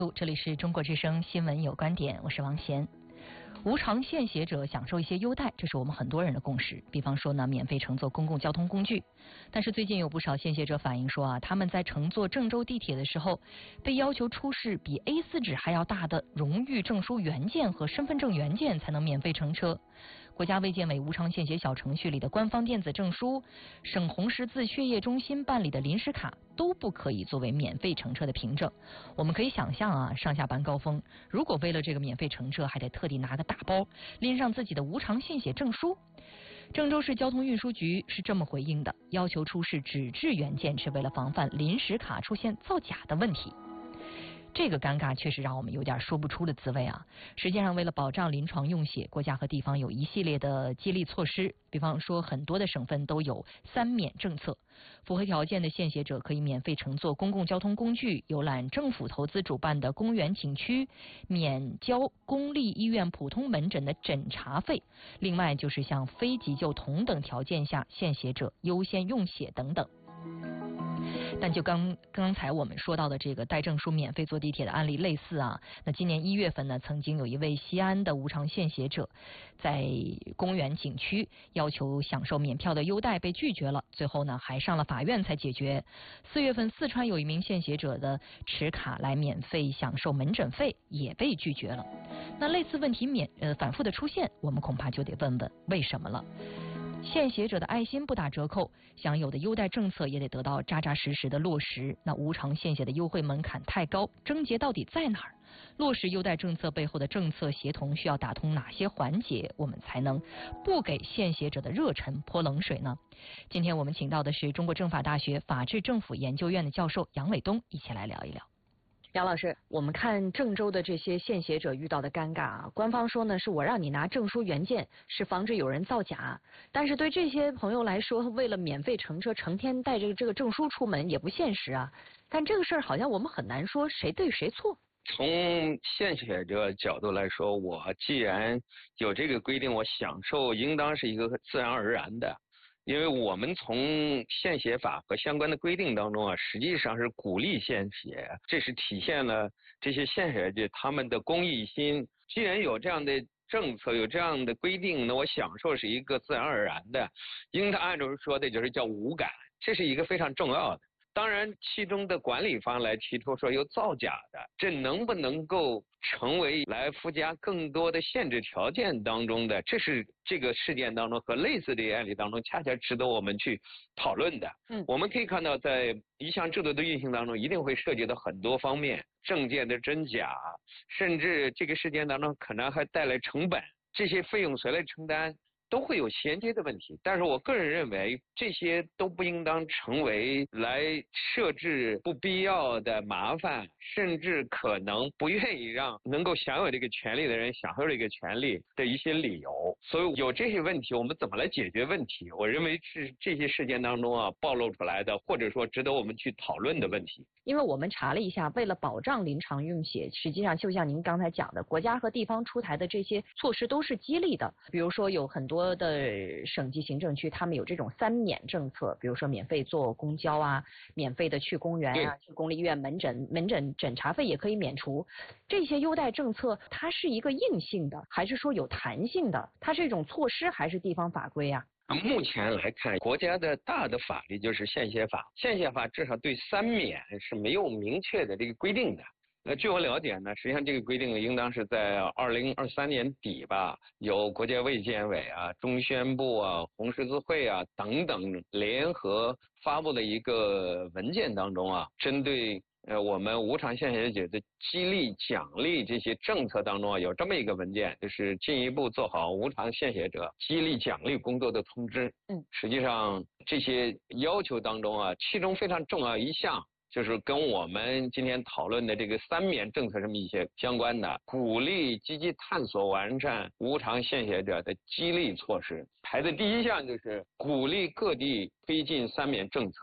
这里是中国之声新闻有观点，我是王贤。无偿献血者享受一些优待，这是我们很多人的共识。比方说呢，免费乘坐公共交通工具。但是最近有不少献血者反映说他们在乘坐郑州地铁的时候，被要求出示比 A4 纸还要大的荣誉证书原件和身份证原件才能免费乘车。国家卫健委无偿献血小程序里的官方电子证书、省红十字血液中心办理的临时卡都不可以作为免费乘车的凭证。我们可以想象上下班高峰，如果为了这个免费乘车还得特地拿个大包拎上自己的无偿献血证书。郑州市交通运输局是这么回应的，要求出示纸质原件是为了防范临时卡出现造假的问题。这个尴尬确实让我们有点说不出的滋味啊！实际上，为了保障临床用血，国家和地方有一系列的激励措施。比方说，很多的省份都有3免政策，符合条件的献血者可以免费乘坐公共交通工具，游览政府投资主办的公园景区，免交公立医院普通门诊的诊查费。另外就是像非急救同等条件下，献血者优先用血等等。但就刚才我们说到的这个带证书免费坐地铁的案例类似那今年1月份呢，曾经有一位西安的无偿献血者在公园景区要求享受免票的优待被拒绝了，最后呢还上了法院才解决。4月份四川有一名献血者的持卡来免费享受门诊费也被拒绝了。那类似问题反复的出现，我们恐怕就得问问为什么了。献血者的爱心不打折扣，享有的优待政策也得得到扎扎实实的落实。那无偿献血的优惠门槛太高，症结到底在哪儿？落实优待政策背后的政策协同需要打通哪些环节，我们才能不给献血者的热忱泼冷水呢？今天我们请到的是中国政法大学法治政府研究院的教授杨伟东，一起来聊一聊。杨老师，我们看郑州的这些献血者遇到的尴尬官方说呢是我让你拿证书原件，是防止有人造假。但是对这些朋友来说，为了免费乘车，成天带着这个证书出门也不现实啊。但这个事儿好像我们很难说谁对谁错。 从献血者角度来说，我既然有这个规定，我享受应当是一个自然而然的。因为我们从献血法和相关的规定当中实际上是鼓励献血，这是体现了这些献血者他们的公益心。既然有这样的政策，有这样的规定，那我享受是一个自然而然的，应当按照说的就是叫无感，这是一个非常重要的。当然其中的管理方来提出说有造假的，这能不能够成为来附加更多的限制条件当中的，这是这个事件当中和类似的案例当中恰恰值得我们去讨论的。我们可以看到在一项制度的运行当中一定会涉及到很多方面，证件的真假，甚至这个事件当中可能还带来成本，这些费用谁来承担，都会有衔接的问题。但是我个人认为这些都不应当成为来设置不必要的麻烦，甚至可能不愿意让能够享有这个权利的人享受这个权利的一些理由。所以有这些问题我们怎么来解决问题，我认为是这些事件当中暴露出来的，或者说值得我们去讨论的问题。 因为我们查了一下，为了保障临床用血，实际上就像您刚才讲的，国家和地方出台的这些措施都是激励的。比如说有很多的省级行政区他们有这种3免政策，比如说免费坐公交免费的去公园去公立医院门诊诊查费也可以免除。这些优待政策它是一个硬性的还是说有弹性的？它是一种措施还是地方法规啊？ 目前来看，国家的大的法律就是献血法，献血法至少对3免是没有明确的这个规定的。据我了解呢，实际上这个规定应当是在2023年底吧，由国家卫健委中宣部红十字会等等联合发布的一个文件当中针对我们无偿献血者的激励奖励这些政策当中有这么一个文件，就是进一步做好无偿献血者激励奖励工作的通知。实际上这些要求当中其中非常重要一项就是跟我们今天讨论的这个3免政策这么一些相关的，鼓励积极探索完善无偿献血者的激励措施。排的第一项就是鼓励各地推进3免政策，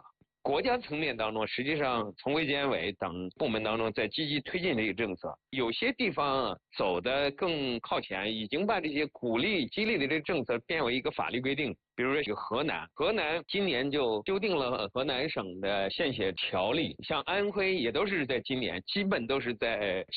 国家层面当中，实际上从卫健委等部门当中在积极推进这个政策，有些地方走得更靠前，已经把这些鼓励激励的这个政策变为一个法律规定。比如说这个河南今年就修订了河南省的献血条例，像安徽也都是在今年，基本都是在